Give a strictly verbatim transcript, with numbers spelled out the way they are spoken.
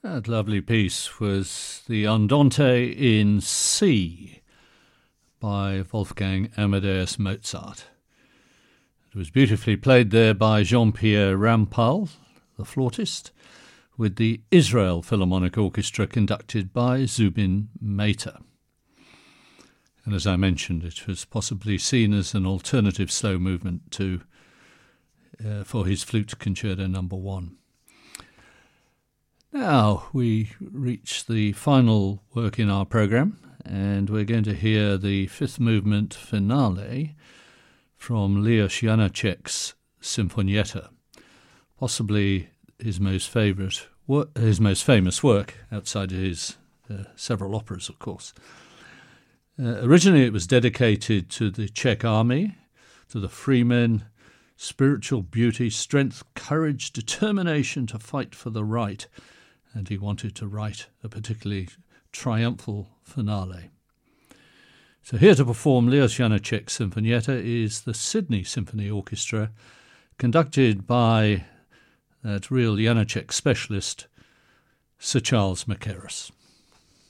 That lovely piece was the Andante in C by Wolfgang Amadeus Mozart. It was beautifully played there by Jean-Pierre Rampal, the flautist, with the Israel Philharmonic Orchestra conducted by Zubin Mehta. And as I mentioned, it was possibly seen as an alternative slow movement to uh, for his flute concerto number one. Now we reach the final work in our programme, and we're going to hear the fifth movement finale from Leos Janáček's Sinfonietta, possibly his most favourite, wor- his most famous work outside of his uh, several operas, of course. Uh, originally, it was dedicated to the Czech army, to the freemen, spiritual beauty, strength, courage, determination to fight for the right. And he wanted to write a particularly triumphal finale. So here to perform Leos Janáček's Sinfonietta is the Sydney Symphony Orchestra, conducted by that real Janáček specialist, Sir Charles Mackerras.